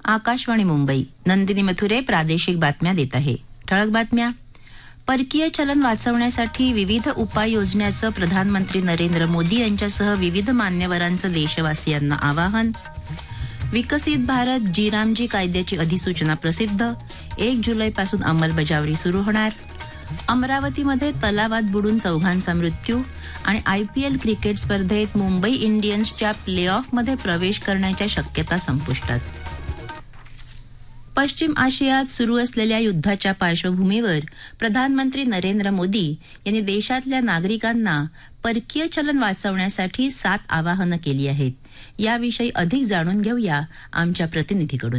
आकाशवाणी मुंबई. नंदिनी मथुरे प्रादेशिक बातम्या देत आहे. ठळक बातम्या. परकीय चलन वाचवण्यासाठी विविध उपाय योजण्याचं प्रधानमंत्री नरेंद्र मोदी यांच्यासह विविध मान्यवरांचं देशवासियांना आवाहन. विकसित भारत जी कायद्याची अधिसूचना प्रसिद्ध. 1 जुलैपासून अंमलबजावणी सुरू होणार. अमरावतीमध्ये तलावात बुडून 4 मृत्यू. आणि IPL क्रिकेट स्पर्धेत मुंबई इंडियन्सच्या प्ले ऑफमध्ये प्रवेश करण्याच्या शक्यता संपुष्टात. पश्चिम आशियात सुरू असलेल्या युद्धाच्या पार्श्वभूमीवर प्रधानमंत्री नरेंद्र मोदी यांनी देशातल्या नागरिकांना परकीय चलन वाचवण्यासाठी 7 आवाहनं केली आहेत. याविषयी अधिक जाणून घेऊया आमच्या प्रतिनिधीकडून.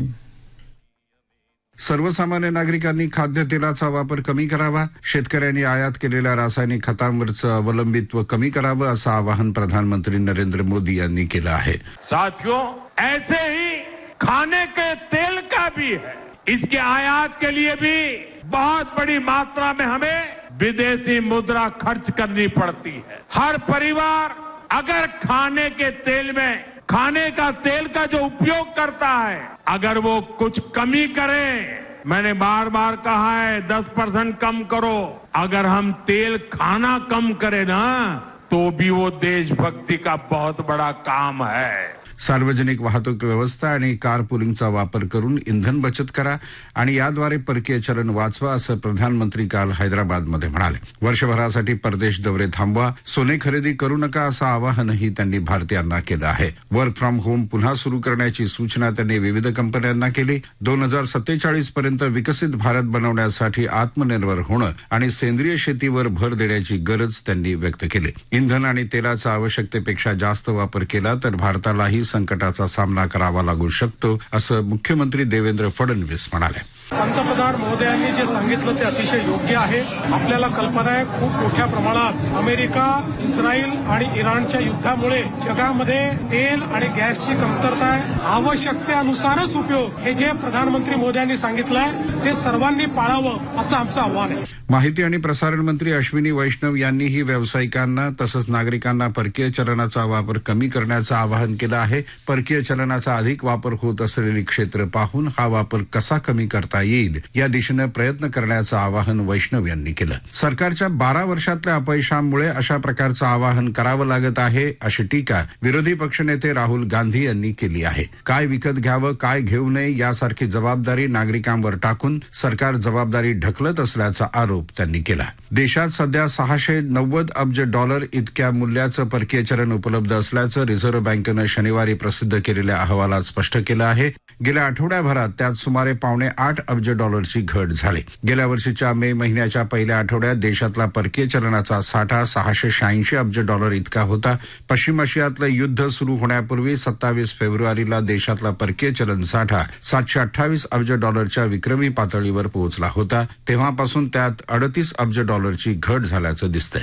सर्वसामान्य नागरिकांनी खाद्यतेलाचा वापर कमी करावा. शेतकऱ्यांनी आयात केलेल्या रासायनिक खतांवरचं अवलंबित्व कमी करावं असं आवाहन प्रधानमंत्री नरेंद्र मोदी यांनी केलं आहे. साथियों, ऐसे ही खाने के तेल का भी है. इसके आयात के लिए भी बहुत बड़ी मात्रा में हमें विदेशी मुद्रा खर्च करनी पड़ती है. हर परिवार अगर खाने के तेल में खाने का तेल का जो उपयोग करता है, अगर वो कुछ कमी करे, मैंने बार बार कहा है 10% कम करो. अगर हम तेल खाना कम करें ना, तो भी वो देशभक्ति का बहुत बड़ा काम है. सार्वजनिक वाहतूक व्यवस्था आणि कार पुलिंगचा वापर करून इंधन बचत करा आणि याद्वारे परकीय चलन वाचवा असं प्रधानमंत्री काल हैदराबादमध्ये म्हणाले. वर्षभरासाठी परदेश दौरे थांबवा, सोने खरेदी करू नका असं आवाहनही त्यांनी भारतीयांना केलं आहे. वर्क फ्रॉम होम पुन्हा सुरू करण्याची सूचना त्यांनी विविध कंपन्यांना केली. 2047 पर्यंत विकसित भारत बनवण्यासाठी आत्मनिर्भर होणं आणि सेंद्रिय शेतीवर भर देण्याची गरज त्यांनी व्यक्त केली. इंधन आणि तेलाचा आवश्यकतेपेक्षा जास्त वापर केला तर भारतालाही संकटाचा सामना करावा लागू शकतो असं मुख्यमंत्री देवेंद्र फडणवीस म्हणाले. पंतप्रधान महोदयांनी जे सांगितलं ते अतिशय योग्य आहे. आपल्याला कल्पना आहे खूप मोठ्या प्रमाणात अमेरिका, इस्रायल आणि इराणच्या युद्धामुळे जगामध्ये तेल आणि गॅसची कमतरता आहे. आवश्यकतेनुसारच उपयोग हे जे प्रधानमंत्री मोदयांनी सांगितलंय ते सर्वांनी पाळावं असं आमचं आव्हान आहे. माहिती आणि प्रसारण मंत्री अश्विनी वैष्णव यांनीही व्यावसायिकांना तसंच नागरिकांना परकीय चलनाचा वापर कमी करण्याचं आवाहन केलं आहे. परकीय चलनाचा अधिक वापर होत असलेली क्षेत्र पाहून हा वापर कसा कमी करता येईल या दिशेनं प्रयत्न करण्याचं आवाहन वैष्णव यांनी केलं. सरकारच्या 12 वर्षातल्या अपयशामुळे अशा प्रकारचं आवाहन करावं लागत आहे अशी टीका विरोधी पक्षनेते राहुल गांधी यांनी केली आहे. काय विकत घ्यावं, काय घेऊ नये यासारखी जबाबदारी नागरिकांवर टाकून सरकार जबाबदारी ढकलत असल्याचा आरोप त्यांनी केला. देशात सध्या $690 अब्ज इतक्या मूल्याचं परकीय चलन उपलब्ध असल्याचं रिझर्व्ह बँकेनं शनिवारी प्रसिद्ध केलेल्या अहवालात स्पष्ट केलं आहे. गेल्या आठवड्याभरात त्यात सुमारे $8.25 अब्ज घट झाली. गेल्या वर्षीच्या मे महिन्याच्या पहिल्या आठवड्यात देशातला परकीय चलनाचा साठा $686 अब्ज इतका होता. पश्चिम आशियातलं युद्ध सुरू होण्यापूर्वी 27 फेब्रुवारीला देशातला परकीय चलन साठा $728 अब्ज विक्रमी पातळीवर पोहोचला होता. तेव्हापासून त्यात $38 अब्ज घट झाल्याचं दिसतंय.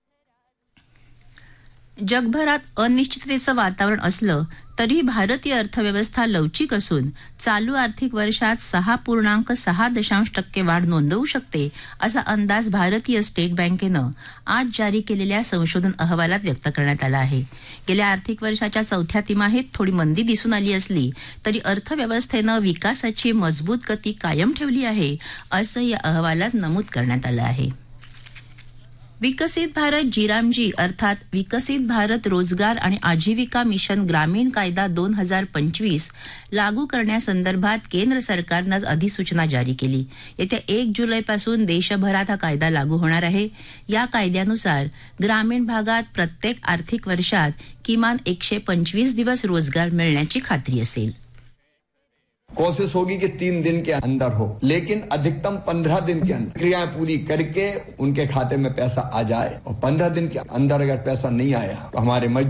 जगभरात अनिश्चिततेचं वातावरण असलं तरी भारतीय अर्थव्यवस्था लवचिक असून चालू आर्थिक वर्षात 6.6% वाढ नोंदवू शकते असा अंदाज भारतीय स्टेट बँकेनं आज जारी केलेल्या संशोधन अहवालात व्यक्त करण्यात आला आहे. गेल्या आर्थिक वर्षाच्या चौथ्या तिमाहीत थोडी मंदी दिसून आली असली तरी अर्थव्यवस्थेनं विकासाची मजबूत गती कायम ठेवली आहे असं या अहवालात नमूद करण्यात आलं आहे. विकसित भारत जी अर्थात विकसित भारत रोजगार आणि आजीविका मिशन ग्रामीण कायदा 2025 लागू करण्यासंदर्भात केंद्र सरकारनं अधिसूचना जारी केली. येत्या 1 जुलैपासून देशभरात हा कायदा लागू होणार आहे. या कायद्यानुसार ग्रामीण भागात प्रत्येक आर्थिक वर्षात किमान 125 दिवस रोजगार मिळण्याची खात्री असेल. कोशिश होगी कि 3 दिन के अंदर हो, लेकिन अधिकतम 15 दिन के अंदर क्रियाएं पूरी करके उनके खाते में पैसा आ जाए. और 15 दिन के अंदर अगर पैसा नहीं आया तो हमारे